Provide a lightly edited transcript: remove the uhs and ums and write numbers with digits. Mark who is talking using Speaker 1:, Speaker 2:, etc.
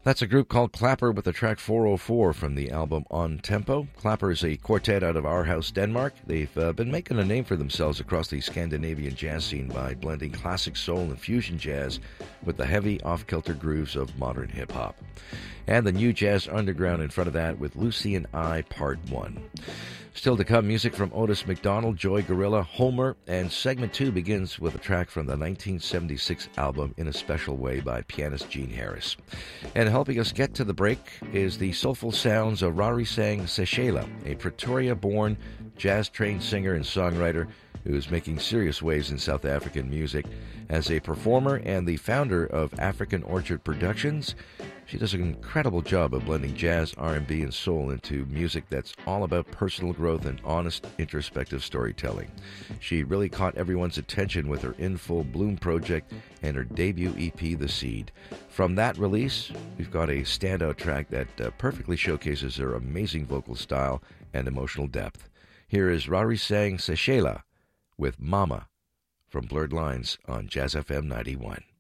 Speaker 1: That's a group called Clapper with the track 404 from the album On Tempo. Clapper is a quartet out of Aarhus, Denmark. They've been making a name for themselves across the Scandinavian jazz scene by blending classic soul and fusion jazz with the heavy, off-kilter grooves of modern hip-hop. And the new jazz underground in front of that with Lucy and I Part 1. Still to come, music from Otis McDonald, Joy Gorilla, Homer, and segment 2 begins with a track from the 1976 album In a Special Way by pianist Gene Harris. And helping us get to the break is the soulful sounds of Rarisang Sechela, a Pretoria-born, jazz-trained singer and songwriter who is making serious waves in South African music. As a performer and the founder of African Orchard Productions, she does an incredible job of blending jazz, R&B, and soul into music that's all about personal growth and honest, introspective storytelling. She really caught everyone's attention with her In Full Bloom project and her debut EP, The Seed. From that release, we've got a standout track that perfectly showcases her amazing vocal style and emotional depth. Here is Rarisang Sechela with Mama from Blurred Lines on Jazz FM 91.